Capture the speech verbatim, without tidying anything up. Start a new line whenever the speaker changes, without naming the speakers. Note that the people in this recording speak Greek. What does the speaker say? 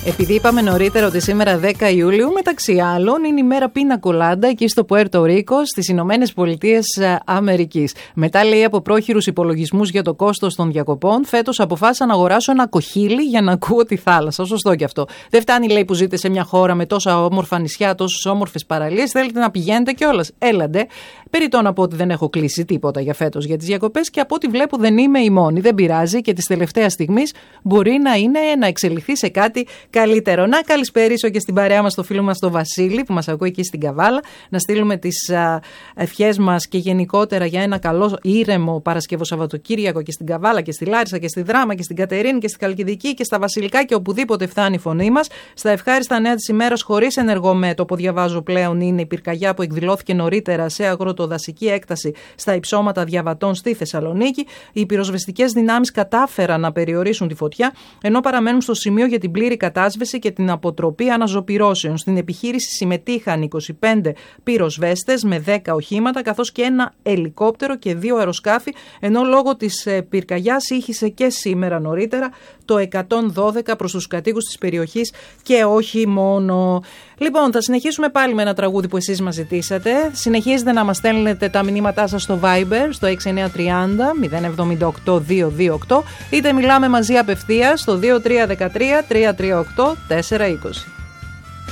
Επειδή είπαμε νωρίτερα ότι σήμερα δέκα Ιουλίου, μεταξύ άλλων, είναι η μέρα πίνα κολάντα εκεί στο Πουέρτο Ρίκο, στις Ηνωμένες Πολιτείες Αμερικής. Μετά, λέει, από πρόχειρους υπολογισμούς για το κόστος των διακοπών, φέτος αποφάσισα να αγοράσω ένα κοχύλι για να ακούω τη θάλασσα. Σωστό και αυτό. Δεν φτάνει, λέει, που ζείτε σε μια χώρα με τόσα όμορφα νησιά, τόσες όμορφες παραλίες. Θέλετε να πηγαίνετε κιόλας. Έλαντε. Περιττό να πω ότι δεν έχω κλείσει τίποτα για φέτος για τις διακοπές και από ό,τι βλέπω δεν είμαι η μόνη. Δεν πειράζει και της τελευταίας στιγμής μπορεί να είναι να εξελιχθεί σε κάτι καλύτερο. Να καλησπερίσω και στην παρέα μας το φίλο μας τον Βασίλη που μας ακούει εκεί στην Καβάλα. Να στείλουμε τις α, ευχές μας και γενικότερα για ένα καλό ήρεμο Παρασκευό Σαββατοκύριακο και στην Καβάλα και στη Λάρισα και στη Δράμα και στην Κατερίνη και στη Χαλκιδική και στα Βασιλικά και οπουδήποτε φτάνει η φωνή μας. Στα ευχάριστα νέα της ημέρας χωρίς ενεργό μέτωπο, διαβάζω πλέον, είναι η πυρκαγιά που εκδηλώθηκε νωρίτερα σε αγροτοδασική έκταση στα υψώματα Διαβατών στη Θεσσαλονίκη. Οι πυροσβεστικές δυνάμεις κατάφεραν να περιορίσουν τη φωτιά, ενώ παραμένουν στο σημείο για την πλήρη κατάσβεση και την αποτροπή αναζωπυρώσεων. Στην επιχείρηση συμμετείχαν είκοσι πέντε πυροσβέστες με δέκα οχήματα, καθώς και ένα ελικόπτερο και δύο αεροσκάφη, ενώ λόγω της πυρκαγιάς ήχησε και σήμερα νωρίτερα το εκατόν δώδεκα προς τους κατοίκους της περιοχής και όχι μόνο. Λοιπόν, θα συνεχίσουμε πάλι με ένα τραγούδι που εσείς μας ζητήσατε. Συνεχίζετε να μας στέλνετε τα μηνύματά σας στο Viber, στο έξι εννιά τρία μηδέν μηδέν επτά οκτώ δύο δύο οκτώ, είτε μιλάμε μαζί απευθείας στο δύο τρία ένα τρία τρία τρία οκτώ τέσσερα είκοσι.